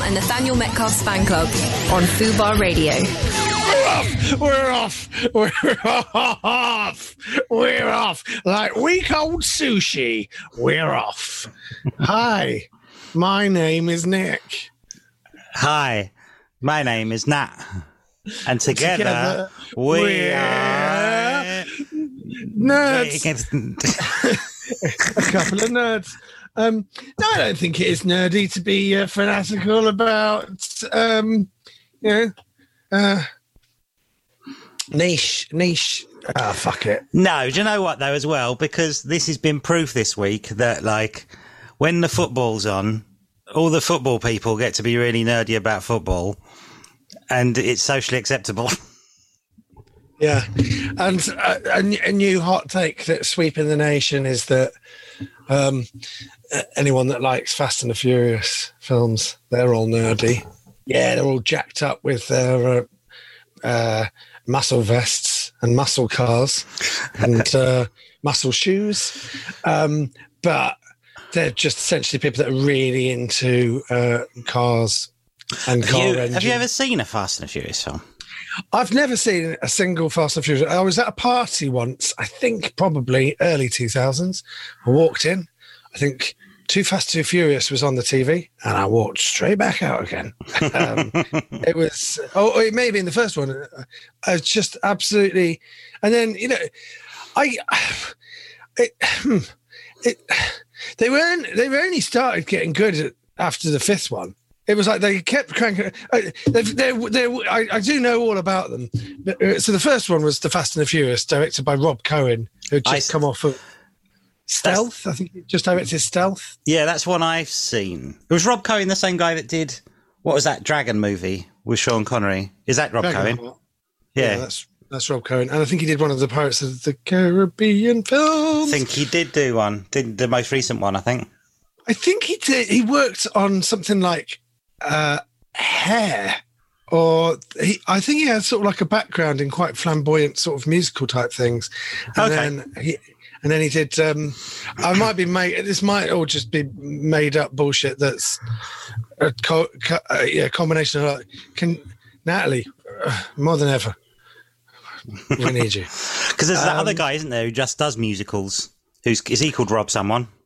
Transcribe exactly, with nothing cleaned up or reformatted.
and Nathaniel Metcalf's fan club on Fubar Radio. We're off. We're off. We're off. We're off. Like week old sushi. We're off. Hi, my name is Nick. Hi, my name is Nat. And together, together we we're are nerds. A couple of nerds. Um, no, I don't think it is nerdy to be uh, fanatical about, um, you know, uh, niche, niche. Ah, oh, fuck it. No, do you know what, though, as well? Because this has been proof this week that, like, when the football's on, all the football people get to be really nerdy about football, and it's socially acceptable. Yeah. And uh, a, a new hot take that's sweeping the nation is that um, anyone that likes Fast and the Furious films, they're all nerdy. Yeah, they're all jacked up with their uh, uh, muscle vests and muscle cars and uh, muscle shoes. Um, but they're just essentially people that are really into uh, cars and have car you, engines. Have you ever seen a Fast and the Furious film? I've never seen a single Fast and Furious. I was at a party once, I think probably early two thousands. I walked in. I think Too Fast, Too Furious was on the T V, and I walked straight back out again. Um, it was, oh, it may have been the first one. I was just absolutely, and then, you know, I, it, it they weren't, they only started getting good after the fifth one. It was like they kept cranking. They've, they're, they're, I, I do know all about them. So the first one was The Fast and the Furious, directed by Rob Cohen, who had just I, come off of Stealth. I think he just directed Stealth. Yeah, that's one I've seen. It was Rob Cohen, the same guy that did, what was that Dragon movie with Sean Connery? Is that Rob Dragon Cohen? Yeah. yeah, that's that's Rob Cohen. And I think he did one of the Pirates of the Caribbean films. I think he did do one. Did the most recent one, I think. I think he did. He worked on something like Uh, Hair, or he, I think he had sort of like a background in quite flamboyant sort of musical type things, and okay. then he and then he did. Um, I might be made. This might all just be made up bullshit. That's a co- co- uh, yeah combination of like, can Natalie uh, more than ever. We need you because there's um, that other guy, isn't there, who just does musicals? Who's is he called Rob someone?